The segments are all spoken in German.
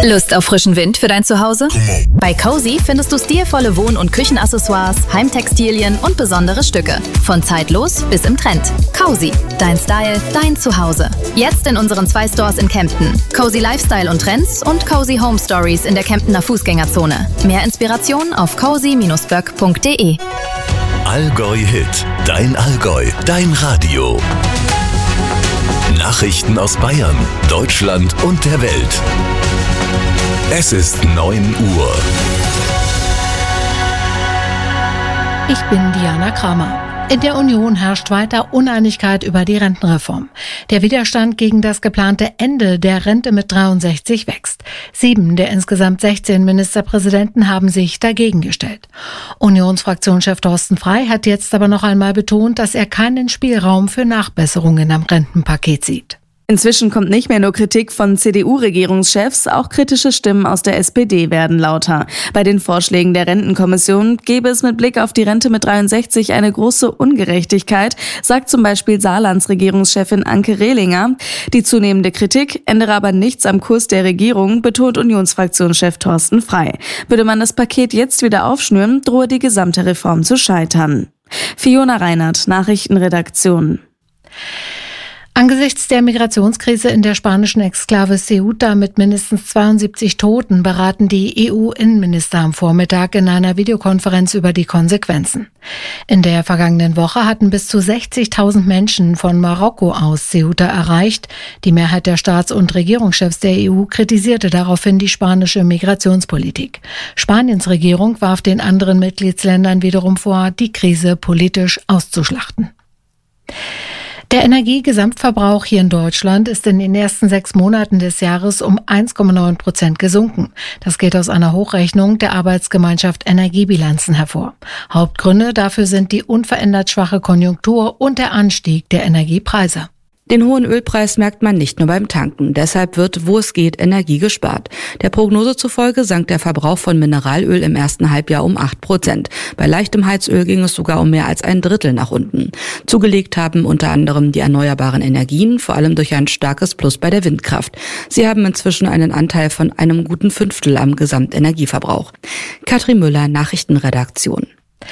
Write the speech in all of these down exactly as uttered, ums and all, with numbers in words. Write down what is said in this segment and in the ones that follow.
Lust auf frischen Wind für dein Zuhause? Bei Cozy findest du stilvolle Wohn- und Küchenaccessoires, Heimtextilien und besondere Stücke. Von zeitlos bis im Trend. Cozy, dein Style, dein Zuhause. Jetzt in unseren zwei Stores in Kempten. Cozy Lifestyle und Trends und Cozy Home Stories in der Kemptener Fußgängerzone. Mehr Inspiration auf cozy Bindestrich böck punkt de. Allgäu Hit, dein Allgäu, dein Radio. Nachrichten aus Bayern, Deutschland und der Welt. Es ist neun Uhr. Ich bin Diana Kramer. In der Union herrscht weiter Uneinigkeit über die Rentenreform. Der Widerstand gegen das geplante Ende der Rente mit dreiundsechzig wächst. Sieben der insgesamt sechzehn Ministerpräsidenten haben sich dagegen gestellt. Unionsfraktionschef Thorsten Frey hat jetzt aber noch einmal betont, dass er keinen Spielraum für Nachbesserungen am Rentenpaket sieht. Inzwischen kommt nicht mehr nur Kritik von C D U-Regierungschefs, auch kritische Stimmen aus der S P D werden lauter. Bei den Vorschlägen der Rentenkommission gäbe es mit Blick auf die Rente mit dreiundsechzig eine große Ungerechtigkeit, sagt zum Beispiel Saarlands Regierungschefin Anke Rehlinger. Die zunehmende Kritik ändere aber nichts am Kurs der Regierung, betont Unionsfraktionschef Thorsten Frey. Würde man das Paket jetzt wieder aufschnüren, drohe die gesamte Reform zu scheitern. Fiona Reinhardt, Nachrichtenredaktion. Angesichts der Migrationskrise in der spanischen Exklave Ceuta mit mindestens zweiundsiebzig Toten beraten die E U-Innenminister am Vormittag in einer Videokonferenz über die Konsequenzen. In der vergangenen Woche hatten bis zu sechzigtausend Menschen von Marokko aus Ceuta erreicht. Die Mehrheit der Staats- und Regierungschefs der E U kritisierte daraufhin die spanische Migrationspolitik. Spaniens Regierung warf den anderen Mitgliedsländern wiederum vor, die Krise politisch auszuschlachten. Der Energiegesamtverbrauch hier in Deutschland ist in den ersten sechs Monaten des Jahres um eins Komma neun Prozent gesunken. Das geht aus einer Hochrechnung der Arbeitsgemeinschaft Energiebilanzen hervor. Hauptgründe dafür sind die unverändert schwache Konjunktur und der Anstieg der Energiepreise. Den hohen Ölpreis merkt man nicht nur beim Tanken. Deshalb wird, wo es geht, Energie gespart. Der Prognose zufolge sank der Verbrauch von Mineralöl im ersten Halbjahr um acht Prozent. Bei leichtem Heizöl ging es sogar um mehr als ein Drittel nach unten. Zugelegt haben unter anderem die erneuerbaren Energien, vor allem durch ein starkes Plus bei der Windkraft. Sie haben inzwischen einen Anteil von einem guten Fünftel am Gesamtenergieverbrauch. Katrin Müller, Nachrichtenredaktion.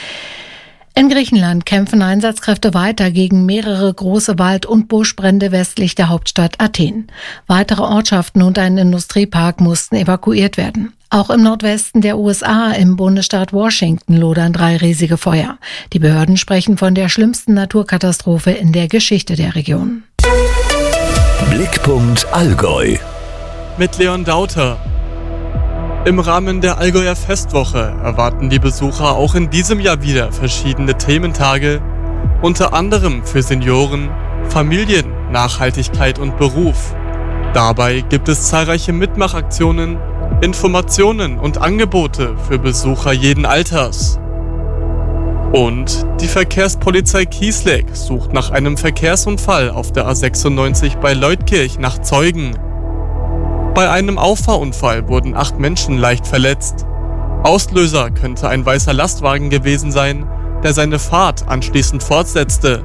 In Griechenland kämpfen Einsatzkräfte weiter gegen mehrere große Wald- und Buschbrände westlich der Hauptstadt Athen. Weitere Ortschaften und ein Industriepark mussten evakuiert werden. Auch im Nordwesten der U S A, im Bundesstaat Washington, lodern drei riesige Feuer. Die Behörden sprechen von der schlimmsten Naturkatastrophe in der Geschichte der Region. Blickpunkt Allgäu. Mit Leon Dauter. Im Rahmen der Allgäuer Festwoche erwarten die Besucher auch in diesem Jahr wieder verschiedene Thementage, unter anderem für Senioren, Familien, Nachhaltigkeit und Beruf. Dabei gibt es zahlreiche Mitmachaktionen, Informationen und Angebote für Besucher jeden Alters. Und die Verkehrspolizei Kießleck sucht nach einem Verkehrsunfall auf der A sechsundneunzig bei Leutkirch nach Zeugen. Bei einem Auffahrunfall wurden acht Menschen leicht verletzt. Auslöser könnte ein weißer Lastwagen gewesen sein, der seine Fahrt anschließend fortsetzte.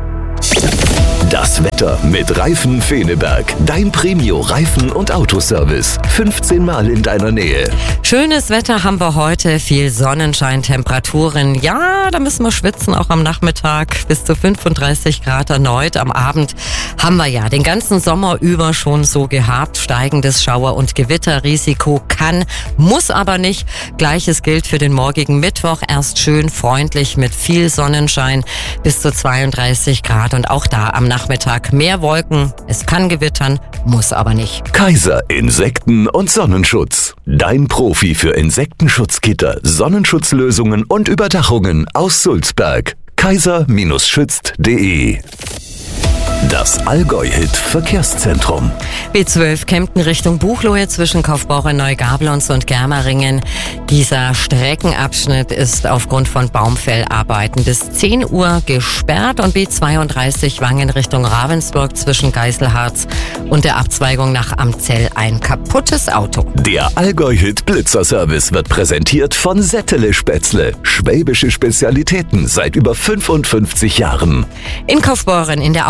Das Wetter mit Reifen Feneberg. Dein Premio-Reifen- und Autoservice. fünfzehn Mal in deiner Nähe. Schönes Wetter haben wir heute. Viel Sonnenschein, Temperaturen. Ja, da müssen wir schwitzen, auch am Nachmittag. Bis zu fünfunddreißig Grad erneut. Am Abend haben wir ja den ganzen Sommer über schon so gehabt. Steigendes Schauer- und Gewitterrisiko kann, muss aber nicht. Gleiches gilt für den morgigen Mittwoch. Erst schön freundlich mit viel Sonnenschein. Bis zu zweiunddreißig Grad. Und auch da am Nachmittag mehr Wolken. Es kann gewittern, muss aber nicht. Kaiser Insekten- und Sonnenschutz. Dein Profi für Insektenschutzgitter, Sonnenschutzlösungen und Überdachungen aus Sulzberg. kaiser Schützt punkt de. Das Allgäu-Hit-Verkehrszentrum. B zwölf Kempten Richtung Buchloe zwischen Kaufbeuren, Neugablonz und Germeringen. Dieser Streckenabschnitt ist aufgrund von Baumfellarbeiten bis zehn Uhr gesperrt und B zweiunddreißig Wangen Richtung Ravensburg zwischen Geiselharz und der Abzweigung nach Amzell ein kaputtes Auto. Der Allgäu-Hit-Blitzerservice wird präsentiert von Settele Spätzle. Schwäbische Spezialitäten seit über fünfundfünfzig Jahren. In Kaufbeuren in der Augsburg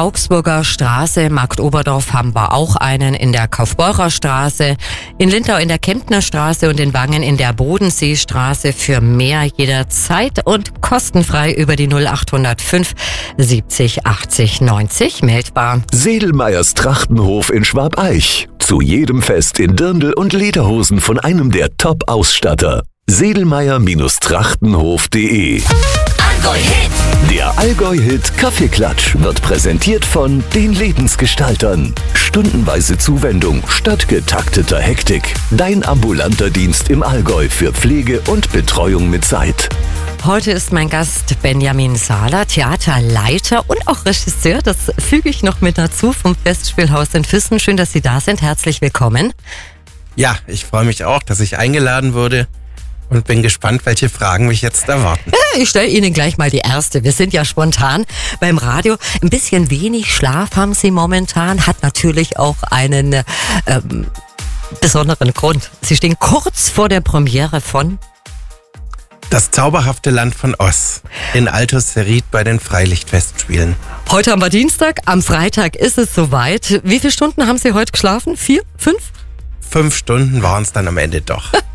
Marburger Straße, Marktoberdorf haben wir auch einen, in der Kaufbeurer Straße, in Lindau in der Kemptner Straße und in Wangen in der Bodenseestraße. Für mehr jederzeit und kostenfrei über die null acht null fünf siebzig achtzig neunzig meldbar. Sedelmeyers Trachtenhof in Schwabeich. Zu jedem Fest in Dirndl und Lederhosen von einem der Top-Ausstatter. Sedelmeyer-Trachtenhof punkt de. Allgäu-Hit. Der Allgäu-Hit Kaffeeklatsch wird präsentiert von den Lebensgestaltern. Stundenweise Zuwendung statt getakteter Hektik. Dein ambulanter Dienst im Allgäu für Pflege und Betreuung mit Zeit. Heute ist mein Gast Benjamin Sahler, Theaterleiter und auch Regisseur. Das füge ich noch mit dazu vom Festspielhaus in Füssen. Schön, dass Sie da sind. Herzlich willkommen. Ja, ich freue mich auch, dass ich eingeladen wurde. Und bin gespannt, welche Fragen mich jetzt erwarten. Ich stelle Ihnen gleich mal die erste. Wir sind ja spontan beim Radio. Ein bisschen wenig Schlaf haben Sie momentan. Hat natürlich auch einen ähm, besonderen Grund. Sie stehen kurz vor der Premiere von Das zauberhafte Land von Oz in Altus Serrit bei den Freilichtfestspielen. Heute haben wir Dienstag, am Freitag ist es soweit. Wie viele Stunden haben Sie heute geschlafen? Vier? Fünf? Fünf Stunden waren es dann am Ende doch.